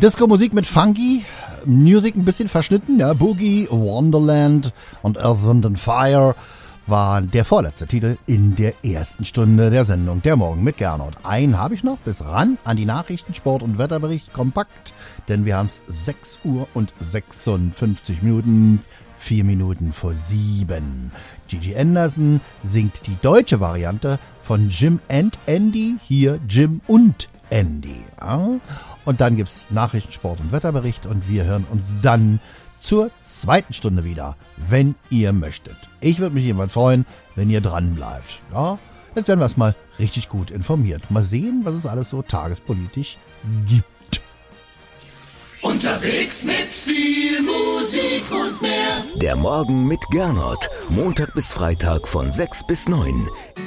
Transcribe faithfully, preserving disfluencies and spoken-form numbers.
Disco-Musik mit Funky, Music ein bisschen verschnitten, ja, Boogie, Wonderland und Earth, Wind and Fire war der vorletzte Titel in der ersten Stunde der Sendung Der Morgen mit Gernot. Einen habe ich noch, bis ran an die Nachrichten, Sport und Wetterbericht kompakt, denn wir haben es sechs Uhr und sechsundfünfzig Minuten, vier Minuten vor sieben. Gigi Anderson singt die deutsche Variante von Jim and Andy, hier Jim und Andy. Ja? Und dann gibt's Nachrichten, Sport und Wetterbericht und wir hören uns dann zur zweiten Stunde wieder, wenn ihr möchtet. Ich würde mich jedenfalls freuen, wenn ihr dran bleibt. Ja, jetzt werden wir erstmal richtig gut informiert. Mal sehen, was es alles so tagespolitisch gibt. Unterwegs mit viel Musik und mehr. Der Morgen mit Gernot. Montag bis Freitag von sechs bis neun.